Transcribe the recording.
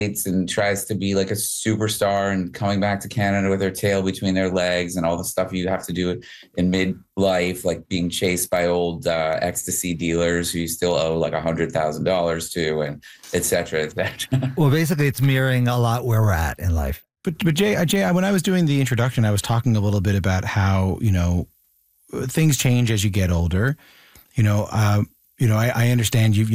and tries to be like a superstar and coming back to Canada with their tail between their legs and all the stuff you have to do in midlife, like being chased by old ecstasy dealers who you still owe like $100,000 to, and et cetera, et cetera. Well, basically, it's mirroring a lot where we're at in life. But Jay, when I was doing the introduction, I was talking a little bit about how, things change as you get older. I understand